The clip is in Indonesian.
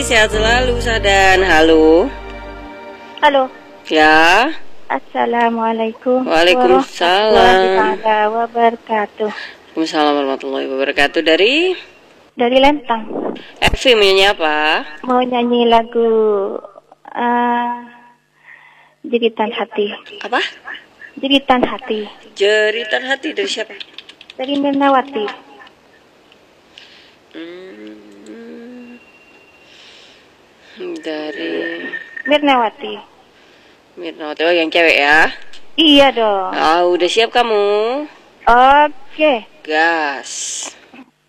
sehat selalu Sadan. Halo. Halo. Ya. Assalamualaikum Waalaikumsalam. warahmatullahi wabarakatuh. Waalaikumsalam warahmatullahi wabarakatuh. Dari Lentang. Evi menyanyi apa? Mau nyanyi lagu Jeritan Hati. Apa? Jeritan Hati. Jeritan hati dari siapa? Dari Mirnawati. Dari Mirnawati. Mirnawati. Oh, yang cewek ya? Iya dong. Ah, udah siap kamu? Oke. Gas.